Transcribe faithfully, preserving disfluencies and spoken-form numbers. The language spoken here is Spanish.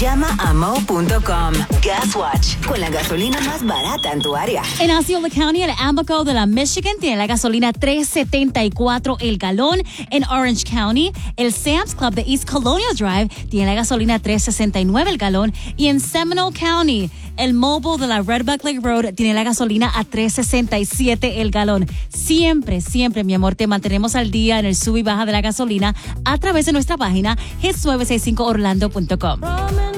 Llama a mo punto com. Gas Watch, con la gasolina más barata en tu área. En Osceola County, el Amoco de la Michigan tiene la gasolina tres setenta y cuatro el galón. En Orange County, el Sam's Club de East Colonial Drive tiene la gasolina tres sesenta y nueve el galón. Y en Seminole County, el Mobil de la Red Buck Lake Road tiene la gasolina a tres sesenta y siete el galón. Siempre, siempre, mi amor, te mantenemos al día en el sub y baja de la gasolina a través de nuestra página hits nueve sesenta y cinco orlando punto com.